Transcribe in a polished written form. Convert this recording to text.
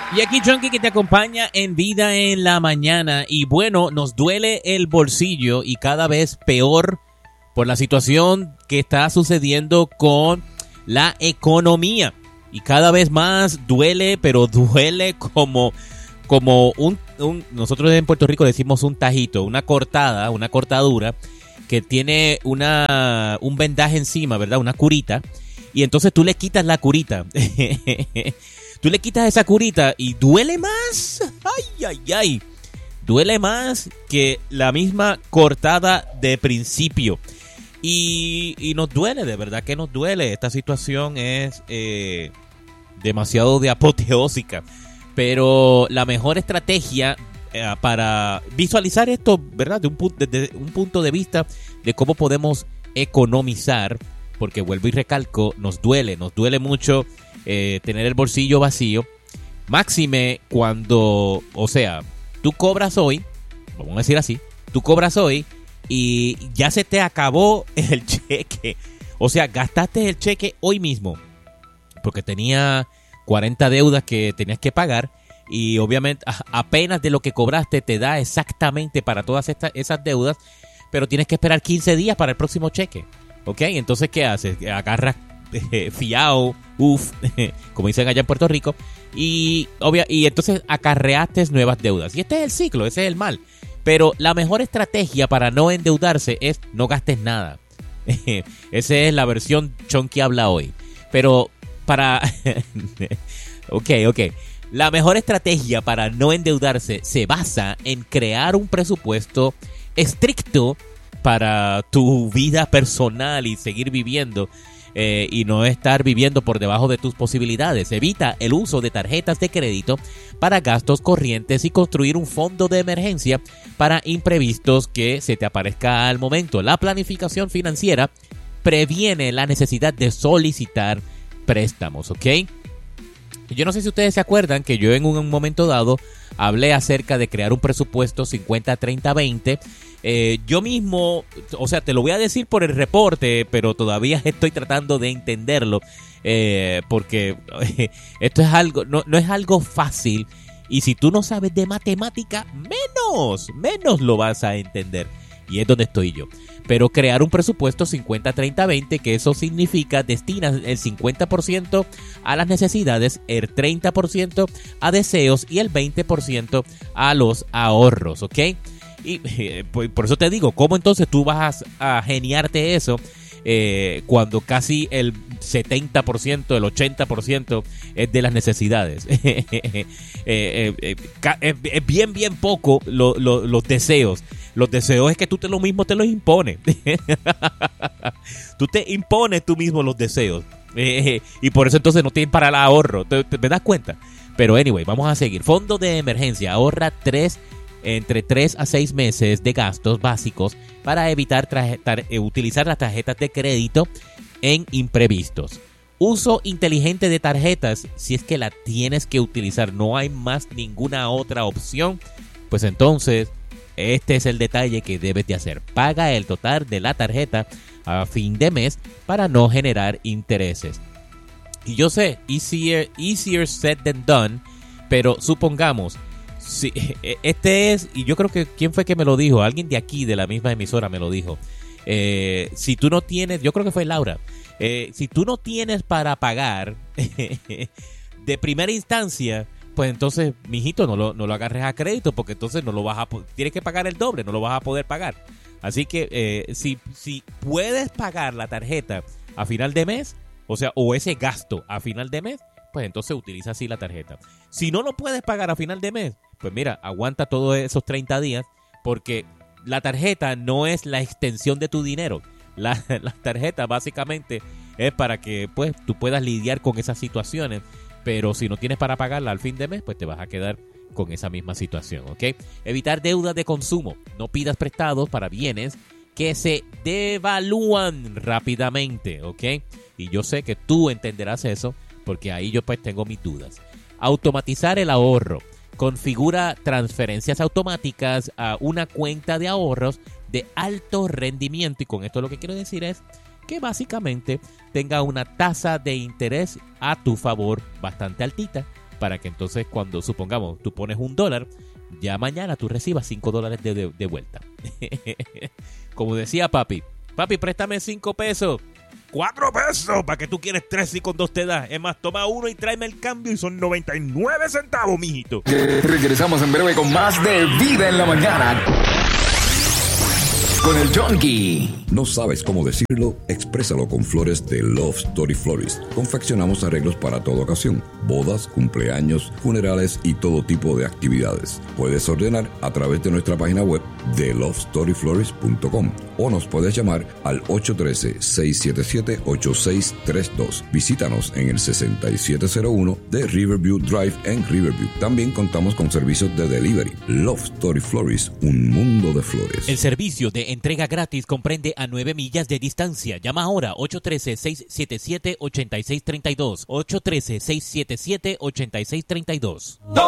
Y aquí Chonky que te acompaña en Vida en la Mañana. Y bueno, nos duele el bolsillo y cada vez peor por la situación que está sucediendo con la economía. Y cada vez más duele, pero duele como nosotros en Puerto Rico decimos un tajito, una cortadura que tiene un vendaje encima, ¿verdad? Una curita. Y entonces tú le quitas la curita. Tú le quitas esa curita y duele más. Ay, ay, ay. Duele más que la misma cortada de principio. Y nos duele, de verdad que nos duele. Esta situación es demasiado de apoteósica. Pero la mejor estrategia para visualizar esto, ¿verdad? Desde un punto de vista de cómo podemos economizar, porque vuelvo y recalco, nos duele mucho tener el bolsillo vacío. Máxime cuando, o sea, tú cobras hoy, vamos a decir así, tú cobras hoy y ya se te acabó el cheque. O sea, gastaste el cheque hoy mismo porque tenía 40 deudas que tenías que pagar y obviamente apenas de lo que cobraste te da exactamente para todas esas deudas, pero tienes que esperar 15 días para el próximo cheque. ¿Ok? Entonces, ¿qué haces? Agarras fiao, como dicen allá en Puerto Rico, y entonces acarreaste nuevas deudas. Y este es el ciclo, ese es el mal. Pero la mejor estrategia para no endeudarse es no gastes nada. Esa es la versión Chonky habla hoy. Pero para... Ok. La mejor estrategia para no endeudarse se basa en crear un presupuesto estricto para tu vida personal y seguir viviendo y no estar viviendo por debajo de tus posibilidades. Evita el uso de tarjetas de crédito para gastos corrientes y construir un fondo de emergencia para imprevistos que se te aparezca al momento. La planificación financiera previene la necesidad de solicitar préstamos, ¿ok? Yo no sé si ustedes se acuerdan que yo en un momento dado hablé acerca de crear un presupuesto 50-30-20. Yo mismo, o sea, te lo voy a decir por el reporte, pero todavía estoy tratando de entenderlo, porque esto es algo, no es algo fácil, y si tú no sabes de matemática, menos lo vas a entender, y es donde estoy yo. Pero crear un presupuesto 50-30-20, que eso significa destinas el 50% a las necesidades, el 30% a deseos y el 20% a los ahorros, ¿ok? Y por eso te digo, ¿cómo entonces tú vas a geniarte eso cuando casi el 70%, el 80% es de las necesidades? Es bien poco los deseos. Los deseos es que tú mismo te los impones. Tú te impones tú mismo los deseos. Y por eso entonces no tienes para el ahorro. ¿Te das cuenta? Pero anyway, vamos a seguir. Fondo de emergencia. Ahorra entre 3 a 6 meses de gastos básicos para evitar utilizar las tarjetas de crédito en imprevistos. Uso inteligente de tarjetas, si es que la tienes que utilizar, no hay más ninguna otra opción, pues entonces este es el detalle que debes de hacer. Paga el total de la tarjeta a fin de mes para no generar intereses. Y yo sé, easier said than done, pero supongamos, si, y yo creo que, ¿quién fue que me lo dijo? Alguien de aquí, de la misma emisora me lo dijo. Si tú no tienes, yo creo que fue Laura, si tú no tienes para pagar de primera instancia, pues entonces, mijito, no lo agarres a crédito, porque entonces no lo tienes que pagar el doble, no lo vas a poder pagar. Así que si puedes pagar la tarjeta a final de mes, o ese gasto a final de mes, pues entonces utiliza así la tarjeta. Si no lo puedes pagar a final de mes, pues mira, aguanta todos esos 30 días, porque la tarjeta no es la extensión de tu dinero. La tarjeta básicamente es para que pues tú puedas lidiar con esas situaciones, pero si no tienes para pagarla al fin de mes, pues te vas a quedar con esa misma situación, ¿ok? Evitar deudas de consumo. No pidas prestados para bienes que se devalúan rápidamente, ¿ok? Y yo sé que tú entenderás eso, porque ahí yo pues tengo mis dudas. Automatizar el ahorro. Configura transferencias automáticas a una cuenta de ahorros de alto rendimiento. Y con esto lo que quiero decir es que básicamente tenga una tasa de interés a tu favor bastante altita. para que entonces cuando, supongamos, tú pones $1, ya mañana tú recibas $5 de vuelta. Como decía papi, préstame 5 pesos. 4 pesos, ¿para qué tú quieres 3 y con 2 te da? Es más, toma uno y tráeme el cambio y son 99 centavos, mijito. Regresamos en breve con más de Vida en la Mañana con el Junkie. ¿No sabes cómo decirlo? Exprésalo con flores de Love Story Florist. Confeccionamos arreglos para toda ocasión: bodas, cumpleaños, funerales y todo tipo de actividades. Puedes ordenar a través de nuestra página web de lovestoryflorist.com o nos puedes llamar al 813-677-8632. Visítanos en el 6701 de Riverview Drive en Riverview. También contamos con servicios de delivery. Love Story Florist, un mundo de flores. El servicio de entrega gratis comprende a 9 millas de distancia. Llama ahora 813-677-8632. 813-677-8632.